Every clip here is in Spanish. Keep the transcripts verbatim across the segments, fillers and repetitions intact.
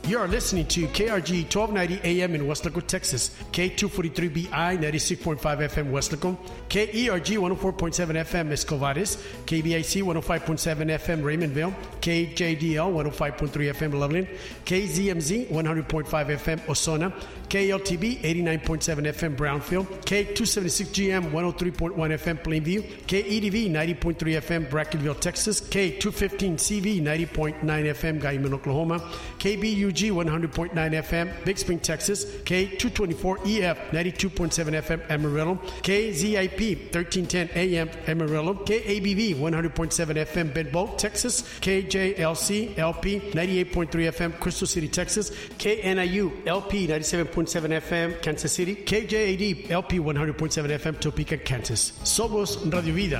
You are listening to K R G twelve ninety A M in Weslaco, Texas, K two forty-three B I ninety-six point five F M Weslaco, K E R G one oh four point seven F M Escovares, K B I C one oh five point seven F M Raymondville, K J D L one oh five point three F M Loveland, K Z M Z one hundred point five F M Ozona, K L T B eighty-nine point seven F M Brownfield, K two seventy-six G M one oh three point one F M Plainview, K E D V ninety point three F M Brackenville, Texas, K two fifteen C V ninety point nine F M Guyman, Oklahoma, K B U G one hundred point nine F M Big Spring, Texas, K two twenty-four E F ninety-two point seven F M Amarillo, K Z I P thirteen ten A M Amarillo, K A B V one hundred point seven F M Bedboe, Texas, K J L C L P ninety-eight point three F M Crystal City, Texas, K N I U L P ninety-seven point seven F M Kansas City, K J A D L P one hundred point seven F M Topeka, Kansas. Somos Radio Vida.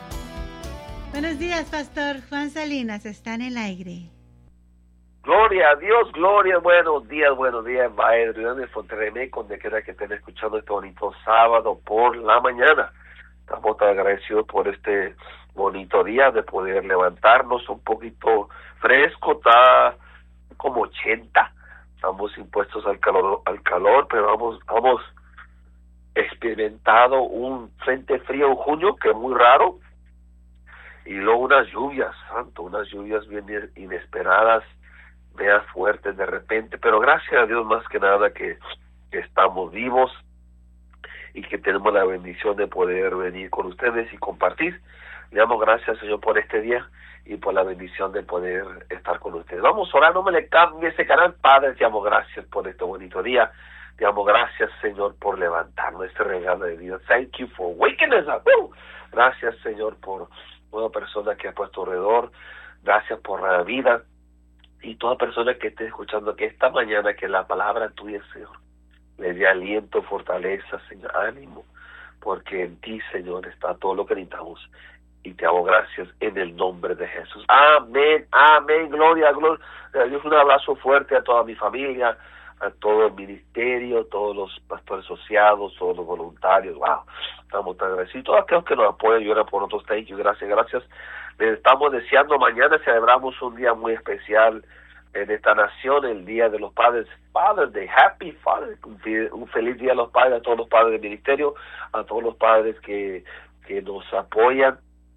Buenos días, Pastor Juan Salinas, está en el aire. Gloria a Dios, gloria, buenos días, buenos días, Maestro de Fonterrey, donde quiera que estén escuchando este bonito sábado por la mañana. Estamos tan agradecidos por este bonito día de poder levantarnos un poquito fresco, está como ochenta, estamos impuestos al calor, al calor, pero vamos, hemos experimentado un frente frío en junio, que es muy raro, y luego unas lluvias, santo, unas lluvias bien inesperadas, veas fuertes de repente, pero gracias a Dios más que nada que, que estamos vivos y que tenemos la bendición de poder venir con ustedes y compartir. Le damos gracias, Señor, por este día y por la bendición de poder estar con ustedes. Vamos a orar, no me le cambie ese canal. Padre, te damos gracias por este bonito día. Te damos gracias, Señor, por levantarnos este regalo de vida. Thank you for waking us up. Uh, gracias, Señor, por una persona que ha puesto alrededor. Gracias por la vida. Y toda persona que esté escuchando que esta mañana, que la palabra tuya, Señor, le dé aliento, fortaleza, Señor, ánimo, porque en ti, Señor, está todo lo que necesitamos. Y te hago gracias en el nombre de Jesús. Amén, amén, gloria, gloria a Dios. Un abrazo fuerte a toda mi familia, a todo el ministerio, todos los pastores asociados, todos los voluntarios. Wow, estamos tan agradecidos. Todos aquellos que nos apoyan y oran por nosotros, thank you, gracias, gracias. Les estamos deseando, mañana celebramos un día muy especial en esta nación, el Día de los Padres, Father's Day, Happy Father's Day, un feliz día a los padres, a todos los padres del ministerio, a todos los padres que, que nos apoyan,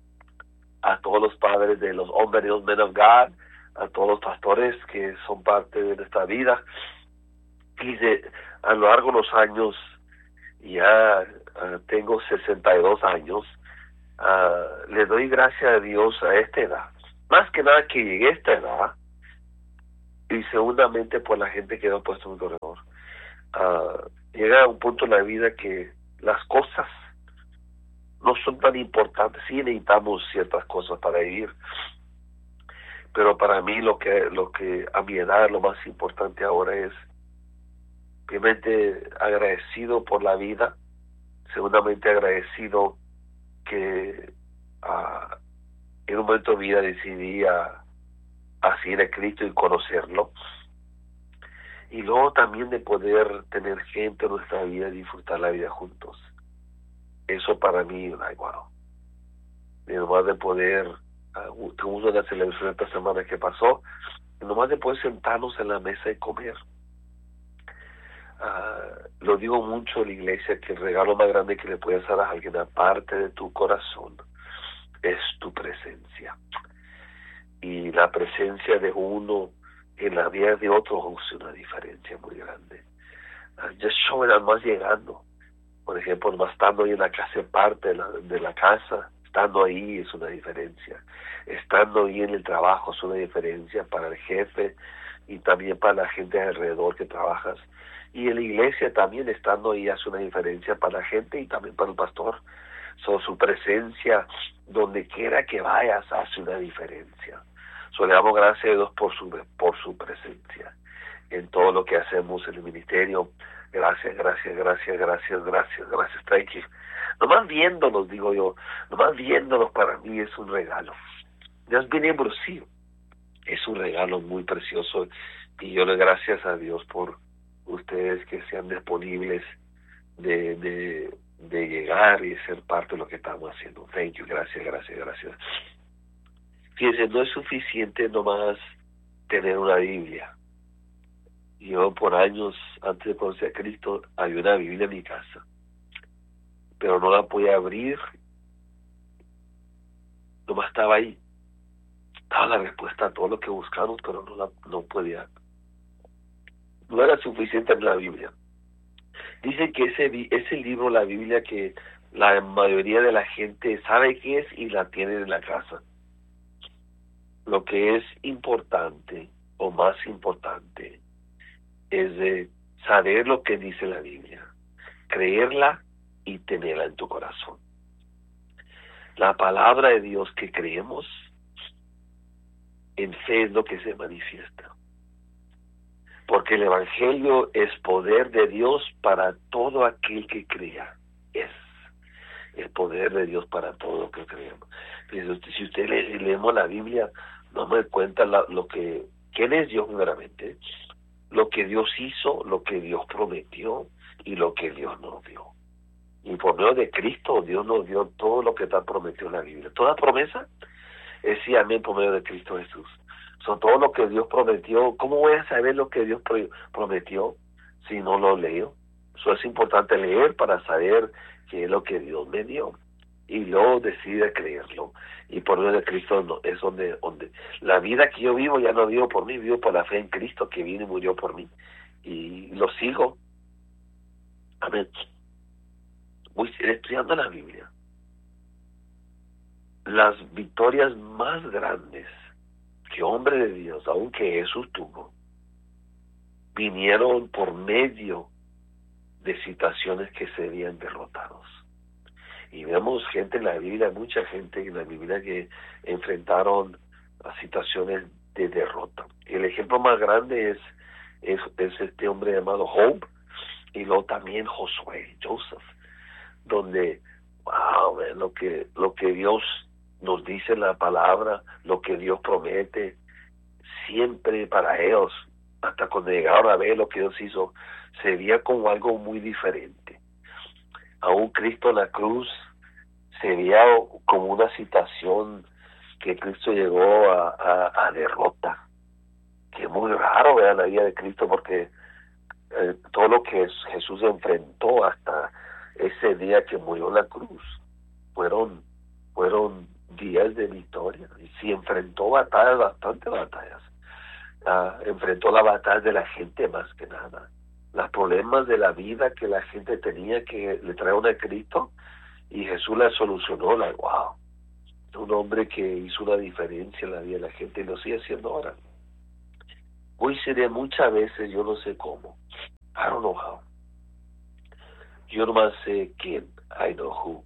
a todos los padres de los hombres y los men of God, a todos los pastores que son parte de nuestra vida. Y de, a lo largo de los años, ya uh, tengo sesenta y dos años, uh, le doy gracias a Dios a esta edad. Más que nada que llegué a esta edad, y segundamente por la gente que me ha puesto en mi corredor. Uh, llega a un punto en la vida que las cosas no son tan importantes. Sí necesitamos ciertas cosas para vivir, pero para mí lo que lo que a mi edad lo más importante ahora es primeramente agradecido por la vida, segundamente agradecido que uh, en un momento de vida decidí a a seguir a Cristo y conocerlo, y luego también de poder tener gente en nuestra vida y disfrutar la vida juntos. Eso para mí, like, wow, y nomás de poder, uh, tuvimos una celebración esta semana que pasó, y nomás de poder sentarnos en la mesa y comer. Uh, lo digo mucho en la iglesia, que el regalo más grande que le puedes dar a alguien aparte de tu corazón es tu presencia. Y la presencia de uno en la vida de otro hace una diferencia muy grande. Uh, just showing up, más llegando. Por ejemplo, más estando ahí en la casa, en parte de la, de la casa, estando ahí es una diferencia. Estando ahí en el trabajo es una diferencia para el jefe y también para la gente alrededor que trabajas. Y en la iglesia también estando ahí hace una diferencia para la gente y también para el pastor. So, su presencia, donde quiera que vayas, hace una diferencia. So, le damos gracias a Dios por su, por su presencia en todo lo que hacemos en el ministerio. Gracias, gracias, gracias, gracias, gracias, gracias, thank you. Nomás viéndolos, digo yo, nomás viéndolos para mí es un regalo. Just being able to see es un regalo muy precioso, y yo le doy gracias a Dios por ustedes que sean disponibles de, de, de llegar y ser parte de lo que estamos haciendo. Thank you, gracias, gracias, gracias. Fíjense, no es suficiente nomás tener una Biblia. Yo por años, antes de conocer a Cristo, había una Biblia en mi casa, pero no la podía abrir. Nomás estaba ahí. Estaba la respuesta a todo lo que buscamos, pero no la no podía. No era suficiente en la Biblia. Dice que ese, ese libro, la Biblia, que la mayoría de la gente sabe qué es y la tiene en la casa. Lo que es importante, o más importante, es de saber lo que dice la Biblia, creerla y tenerla en tu corazón. La palabra de Dios que creemos, en fe es lo que se manifiesta. Porque el Evangelio es poder de Dios para todo aquel que crea. Es el poder de Dios para todo lo que creemos. Si usted le, leemos la Biblia, nos damos cuenta la, lo que, quién es Dios primeramente, lo que Dios hizo, lo que Dios prometió y lo que Dios nos dio. Y por medio de Cristo, Dios nos dio todo lo que está prometido en la Biblia. Toda promesa es sí, amén, por medio de Cristo Jesús. Son todo lo que Dios prometió. ¿Cómo voy a saber lo que Dios prometió si no lo leo? Eso es importante leer para saber qué es lo que Dios me dio. Y luego decide creerlo. Y por medio de Cristo no, es donde, donde la vida que yo vivo ya no vivo por mí, vivo por la fe en Cristo que vino y murió por mí. Y lo sigo. Amén. Voy estudiando la Biblia. Las victorias más grandes que hombre de Dios, aunque Jesús tuvo, vinieron por medio de situaciones que se veían derrotados. Y vemos gente en la Biblia, mucha gente en la Biblia que enfrentaron a situaciones de derrota. El ejemplo más grande es, es, es este hombre llamado Job, y luego también Josué, Joseph, donde, wow, man, lo que, lo que Dios nos dice en la palabra, lo que Dios promete, siempre para ellos, hasta cuando llegaron a ver lo que Dios hizo, se veía como algo muy diferente. Aún Cristo en la cruz se veía como una situación que Cristo llegó a, a, a derrota, que es muy raro ver la vida de Cristo, porque eh, todo lo que Jesús enfrentó hasta ese día que murió en la cruz fueron fueron días de victoria, y sí enfrentó batallas, bastantes batallas. Uh, enfrentó la batalla de la gente más que nada, los problemas de la vida que la gente tenía, que le trajeron a Cristo, y Jesús la solucionó. La, wow, un hombre que hizo una diferencia en la vida de la gente, y lo sigue haciendo ahora. Hoy seré muchas veces, yo no sé cómo, I don't know how, yo nomás sé quién, I know who.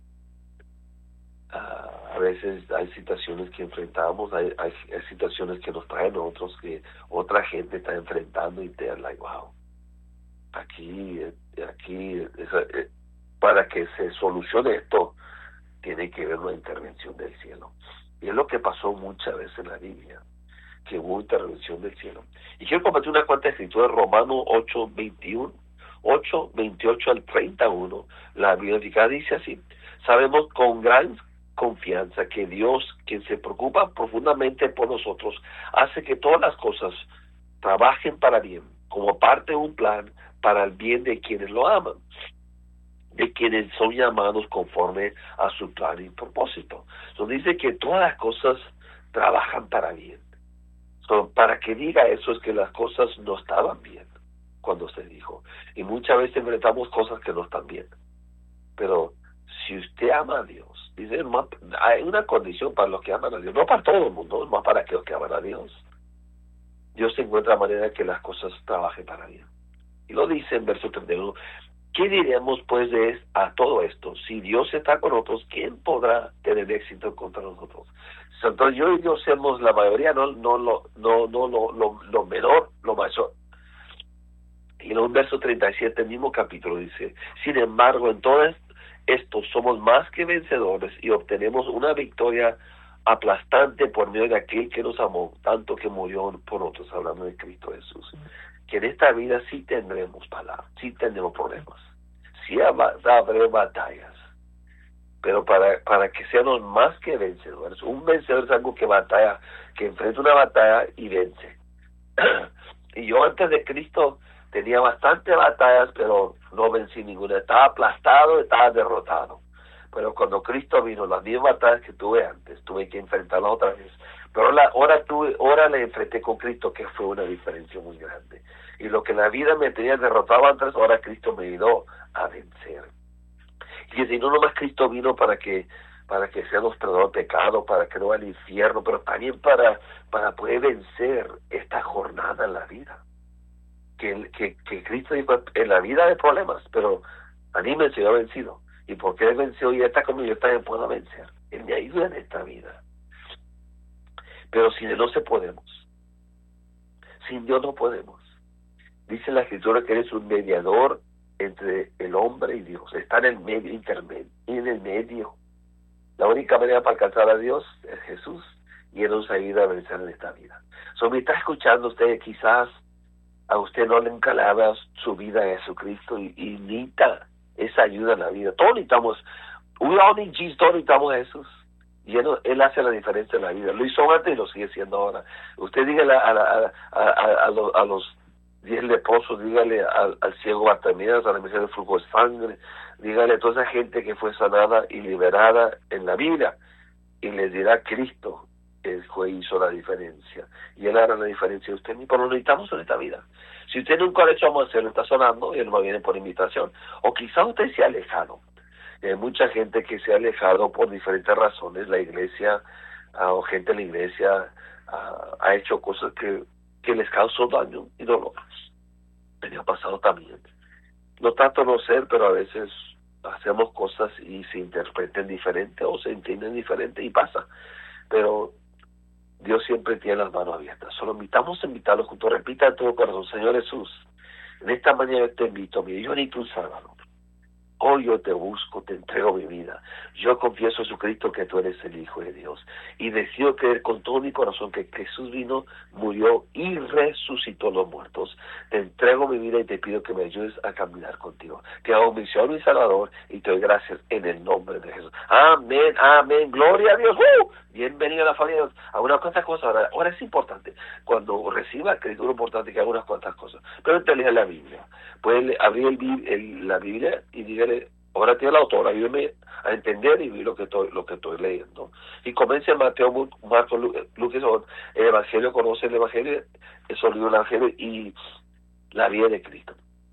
Uh, a veces hay situaciones que enfrentamos, hay, hay, hay situaciones que nos traen otros, que otra gente está enfrentando, y te dan like, wow, aquí, aquí, esa, eh, para que se solucione esto, tiene que haber una intervención del cielo. Y es lo que pasó muchas veces en la Biblia, que hubo intervención del cielo. Y quiero compartir una cuanta escritura de Romanos ocho, veintiuno, ocho, veintiocho al treinta y uno. La Biblia dice así: sabemos con gran confianza que Dios, quien se preocupa profundamente por nosotros, hace que todas las cosas trabajen para bien, como parte de un plan para el bien de quienes lo aman, de quienes son llamados conforme a su plan y propósito. Entonces dice que todas las cosas trabajan para bien. So, para que diga eso es que las cosas no estaban bien cuando se dijo. Y muchas veces enfrentamos cosas que no están bien. Pero si usted ama a Dios, dice, hay una condición para los que aman a Dios, no para todo el mundo, es más para aquellos que aman a Dios. Dios encuentra manera de que las cosas trabajen para bien. Y lo dice en verso treinta y uno, ¿qué diremos pues de a todo esto? Si Dios está con nosotros, ¿quién podrá tener éxito contra nosotros? Entonces yo y Dios somos la mayoría, no no lo no no lo, lo, lo menor, lo mayor. Y en un verso treinta y siete, el mismo capítulo, dice, sin embargo, en todo esto somos más que vencedores y obtenemos una victoria aplastante por medio de aquel que nos amó, tanto que murió por nosotros, hablando de Cristo Jesús. Que en esta vida sí tendremos palabras, sí tendremos problemas, sí habrá batallas, pero para para que seamos más que vencedores. Un vencedor es algo que batalla, que enfrenta una batalla y vence. Y yo antes de Cristo tenía bastantes batallas, pero no vencí ninguna. Estaba aplastado, estaba derrotado. Pero cuando Cristo vino, las mismas batallas que tuve antes, tuve que enfrentarlas otra vez. Pero la, ahora, tuve, ahora le enfrenté con Cristo, que fue una diferencia muy grande. Y lo que la vida me tenía derrotado antes, ahora Cristo me ayudó a vencer. Y si no nomás Cristo vino para que para que seamos perdonados de pecado, para que no vaya al infierno, pero también para, para poder vencer esta jornada en la vida. Que, que, que Cristo dijo, en la vida hay problemas, pero anímense, yo he vencido. Y porque Él venció y está conmigo, yo también puedo vencer. Él me ayuda en esta vida. Pero sin Él no se podemos. Sin Dios no podemos. Dice la Escritura que Él es un mediador entre el hombre y Dios. Está en el medio, intermedio, en el medio. La única manera para alcanzar a Dios es Jesús, y Él nos ayuda a vencer en esta vida. So, me está escuchando usted, quizás a usted no le encalaba su vida a Jesucristo y, y necesita esa ayuda en la vida. Todos necesitamos, we all need Jesus, todos necesitamos a Jesús. Y él, él hace la diferencia en la vida. Lo hizo antes y lo sigue haciendo ahora. Usted dígale a, a, a, a, a, los, a los diez leprosos, dígale al, al ciego Bartimeo, a la mujer del flujo de sangre, dígale a toda esa gente que fue sanada y liberada en la vida, y les dirá Cristo, Él fue, hizo la diferencia, y Él hará la diferencia de usted, pero lo necesitamos en esta vida. Si usted nunca lo ha hecho, vamos a hacerlo, está sonando, y Él no viene por invitación, o quizá usted se ha alejado. Hay mucha gente que se ha alejado por diferentes razones, la iglesia, uh, o gente de la iglesia uh, ha hecho cosas que, que les causó daño y dolor. Me ha pasado también. No tanto no ser, pero a veces hacemos cosas y se interpreten diferente o se entienden diferente y pasa. Pero Dios siempre tiene las manos abiertas. Solo invitamos a invitarlos juntos. Repita en todo corazón: Señor Jesús, en esta mañana te invito a mí. Yo necesito un Salvador. Hoy yo te busco, te entrego mi vida. Yo confieso, Jesucristo, que tú eres el Hijo de Dios. Y decido creer con todo mi corazón que Jesús vino, murió y resucitó a los muertos. Te entrego mi vida y te pido que me ayudes a caminar contigo. Que hago mi Señor y Salvador, y te doy gracias en el nombre de Jesús. Amén, amén. Gloria a Dios. ¡Uh! Bienvenido a la familia de Dios. A unas cuantas cosas. Ahora, ahora es importante. Cuando reciba a Cristo, es importante que haga unas cuantas cosas. Pero te lea la Biblia. Puedes abrir el, el, la Biblia y dígale: ahora tiene la autora, ayúdeme a entender y vi lo que estoy, lo que estoy leyendo. Y comienza en Mateo, Marcos, Lucas, el Evangelio, conoce el Evangelio, eso el Evangelio y la vida de Cristo.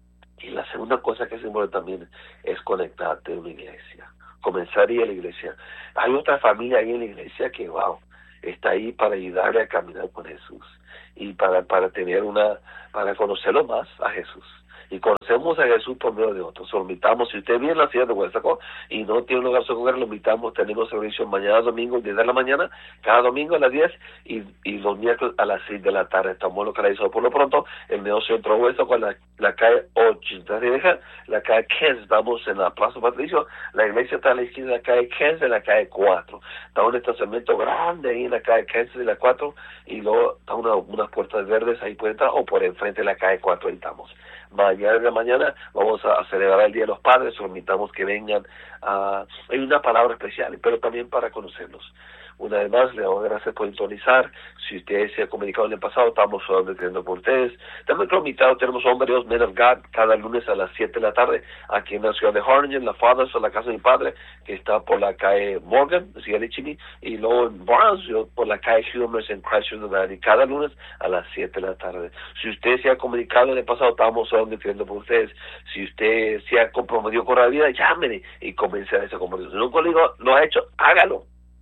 Y la segunda cosa que se mueve también es conectarte a una iglesia, comenzar a ir a la iglesia. Hay otra familia ahí en la iglesia que, wow, está ahí para ayudarle a caminar con Jesús y para, para tener una, para conocerlo más a Jesús. Y conocemos a Jesús por medio de otros. Lo invitamos, si usted vive en la ciudad de Huesaco y no tiene un lugar seguro, lo invitamos. Tenemos servicio mañana domingo, diez de la mañana, cada domingo a las diez, y, y los miércoles a las seis de la tarde. Estamos localizados por lo pronto en el negocio Centro Huesaco, la, la calle ocho, la calle quince. Estamos en la Plaza Patricio. La iglesia está a la esquina de la calle quince, en la calle cuatro. Está un estacionamiento grande ahí en la calle quince de la cuatro, y luego está una, unas puertas verdes, ahí puede entrar, o por enfrente de la calle cuatro, ahí estamos. Mañana de la mañana vamos a celebrar el Día de los Padres. Os invitamos que vengan. A, hay una palabra especial, pero también para conocerlos. Una vez más, le doy gracias por sintonizar. Si ustedes se han comunicado en el pasado, estamos solamente creyendo por ustedes. También como invitados tenemos Hombre Dios, Men of God, cada lunes a las siete de la tarde, aquí en la ciudad de Harlingen, la Fathers, o la casa de mi padre, que está por la calle Morgan, Chini, y luego en Brownsville, por la calle Humors en Christchurch, y cada lunes a las siete de la tarde. Si usted se ha comunicado en el pasado, estamos solamente creyendo por ustedes. Si usted se ha comprometido con la vida, llámene y comience a ese compromiso. Si nunca lo, lo ha hecho, hágalo,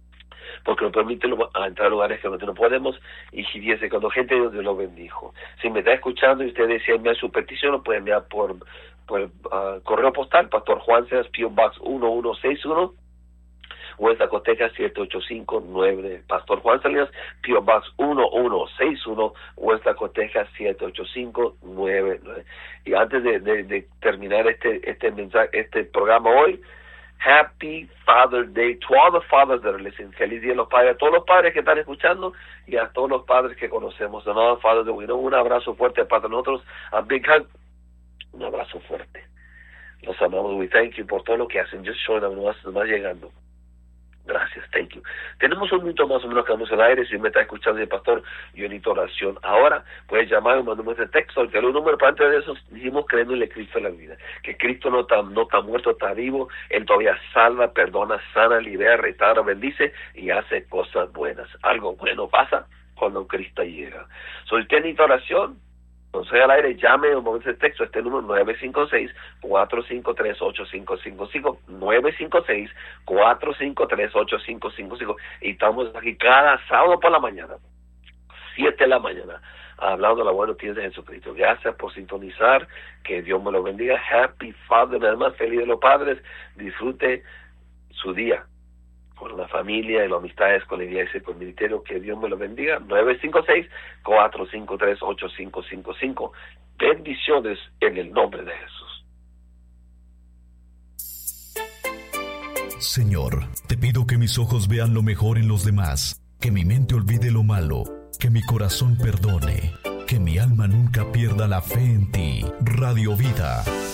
porque nos permite a entrar a lugares que nosotros no podemos. Y si dice, cuando gente de Dios lo bendijo. Si me está escuchando y usted desea enviar su petición, lo puede enviar por, por uh, correo postal, Pastor Juan Cenas, P O Box uno uno seis uno, West Coteja siete ocho cinco nueve. Pastor Juan Salinas, P O Box uno uno seis uno, West Coteja siete ocho cinco nueve. Y antes de, de, de terminar este este mensaje, este programa hoy, Happy Father's Day to all the fathers that are listening. Feliz día a los padres, a todos los padres que están escuchando y a todos los padres que conocemos. De nuevo, Father's Day, un abrazo fuerte para nosotros. A big hug. Un abrazo fuerte. Los amamos. We thank you por todo lo que hacen. Just showing up, nos más llegando. Gracias, thank you. Tenemos un minuto más o menos que vamos al aire. Si me está escuchando el pastor, yo necesito oración. Ahora puedes llamar o mandarme ese texto. Que el número, para antes de eso, dijimos creyendo en el Cristo de la vida. Que Cristo no está no está muerto, está vivo. Él todavía salva, perdona, sana, libera, restaura, bendice y hace cosas buenas. Algo bueno pasa cuando Cristo llega. So, si usted necesita oración, entonces al aire, llame o mande ese texto, este número nueve cinco seis, cuatro cinco tres, ocho cinco cinco cinco, nueve cinco seis, cuatro cinco tres, ocho cinco cinco cinco, y estamos aquí cada sábado por la mañana, siete de la mañana, hablando de la buena noticia de Jesucristo. Gracias por sintonizar, que Dios me lo bendiga. Happy Father, nada más feliz de los padres, disfrute su día con la familia y las amistades, con la iglesia y con el ministerio. Que Dios me lo bendiga. nueve cinco seis, cuatro cinco tres, ocho cinco cinco cinco. Bendiciones en el nombre de Jesús. Señor, te pido que mis ojos vean lo mejor en los demás, que mi mente olvide lo malo, que mi corazón perdone, que mi alma nunca pierda la fe en ti. Radio Vida.